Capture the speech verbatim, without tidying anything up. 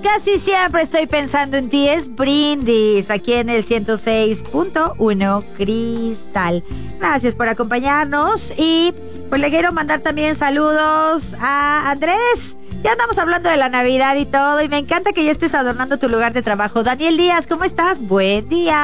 casi siempre estoy pensando en ti es Brindis, aquí en el ciento seis punto uno Cristal. Gracias por acompañarnos y pues le quiero mandar también saludos a Andrés. Ya andamos hablando de la Navidad y todo y me encanta que ya estés adornando tu lugar de trabajo. Daniel Díaz, ¿cómo estás? Buen día.